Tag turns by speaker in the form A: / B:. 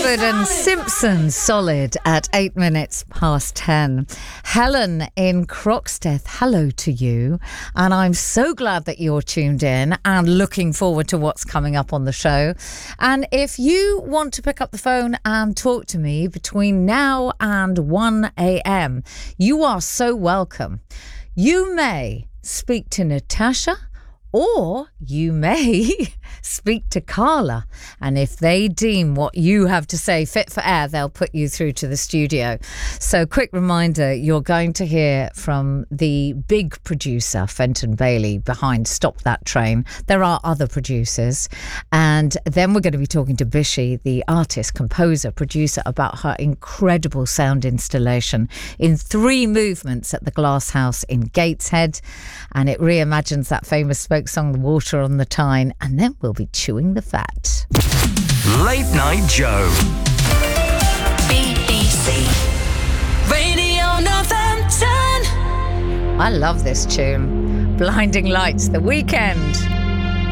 A: Redford and Simpson, Solid at 8 minutes past 10. Helen in Croxteth, hello to you. And I'm so glad that you're tuned in and looking forward to what's coming up on the show. And if you want to pick up the phone and talk to me between now and 1 a.m., you are so welcome. You may speak to Natasha, or you may speak to Carla, and if they deem what you have to say fit for air, they'll put you through to the studio. So quick reminder, you're going to hear from the big producer, Fenton Bailey, behind Stop That Train. There are other producers. And then we're going to be talking to Bishi, the artist, composer, producer, about her incredible sound installation in 3 movements at the Glass House in Gateshead. And it reimagines that famous folk song, The Water on the Tyne, and then we'll be chewing the fat.
B: Late Night Joe.
C: BBC Radio Northampton.
A: I love this tune. Blinding Lights, The Weekend.